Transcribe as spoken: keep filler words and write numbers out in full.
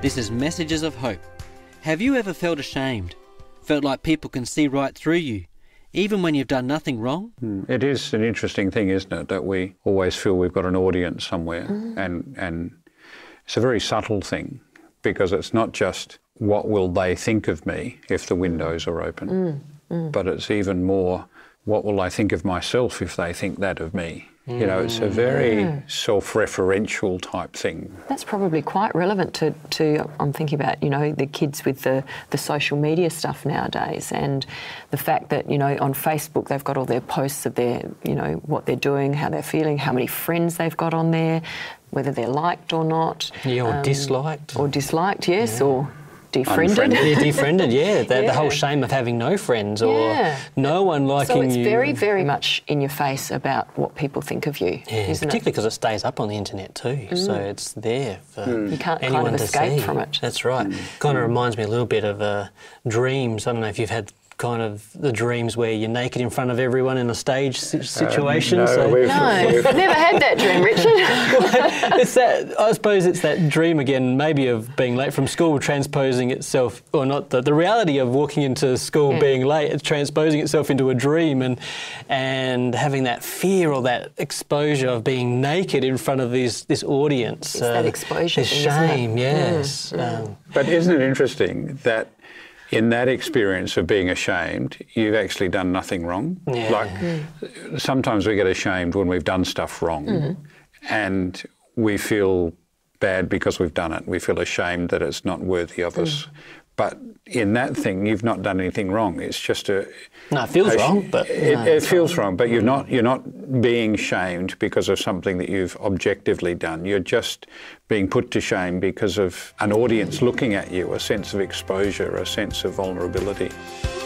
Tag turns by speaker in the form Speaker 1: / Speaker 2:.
Speaker 1: This is Messages of Hope. Have you ever felt ashamed? Felt like people can see right through you, even when you've done nothing wrong?
Speaker 2: It is an interesting thing, isn't it, that we always feel we've got an audience somewhere. Mm. And, and it's a very subtle thing, because it's not just what will they think of me if the windows are open, mm. Mm. but it's even more, what will I think of myself if they think that of me? Mm. You know, it's a very yeah. self-referential type thing.
Speaker 3: That's probably quite relevant to, to, I'm thinking about, you know, the kids with the, the social media stuff nowadays, and the fact that, you know, on Facebook they've got all their posts of their, you know, what they're doing, how they're feeling, how many friends they've got on there, whether they're liked or not.
Speaker 4: Yeah, or um, disliked.
Speaker 3: Or disliked, yes, yeah. or... Defriended.
Speaker 2: Unfriended.
Speaker 4: Yeah, defriended, yeah. The, yeah. the whole shame of having no friends or yeah. no one liking you.
Speaker 3: So it's
Speaker 4: you.
Speaker 3: very, very much in your face about what people think of you,
Speaker 4: yeah,
Speaker 3: isn't
Speaker 4: particularly
Speaker 3: it?
Speaker 4: because it stays up on the internet too, mm. so it's there for mm.
Speaker 3: You can't
Speaker 4: anyone
Speaker 3: kind of
Speaker 4: to
Speaker 3: escape
Speaker 4: see.
Speaker 3: from it.
Speaker 4: That's right. Mm. Kind of mm. reminds me a little bit of uh, dreams. I don't know if you've had kind of the dreams where you're naked in front of everyone in a stage situation.
Speaker 2: Uh, no,
Speaker 4: so.
Speaker 2: we've,
Speaker 3: no
Speaker 2: we've...
Speaker 3: I've never had that dream, Richard.
Speaker 4: Well, it's that, I suppose it's that dream again, maybe of being late from school, transposing itself, or not the, the reality of walking into school yeah. being late, it's transposing itself into a dream, and and having that fear or that exposure of being naked in front of these, this audience.
Speaker 3: It's uh, that exposure
Speaker 4: this
Speaker 3: thing,
Speaker 4: shame,
Speaker 3: isn't it?
Speaker 4: yes.
Speaker 3: Mm, mm.
Speaker 4: Um,
Speaker 2: but isn't it interesting that in that experience of being ashamed, you've actually done nothing wrong?
Speaker 4: Yeah.
Speaker 2: Like, mm. sometimes we get ashamed when we've done stuff wrong, mm. and we feel bad because we've done it. We feel ashamed that it's not worthy of mm. us. But in that thing, you've not done anything wrong. It's just a...
Speaker 4: No, it feels
Speaker 2: a,
Speaker 4: wrong, but...
Speaker 2: It,
Speaker 4: no,
Speaker 2: it feels wrong, but you're not, you're not being shamed because of something that you've objectively done. You're just being put to shame because of an audience looking at you, a sense of exposure, a sense of vulnerability.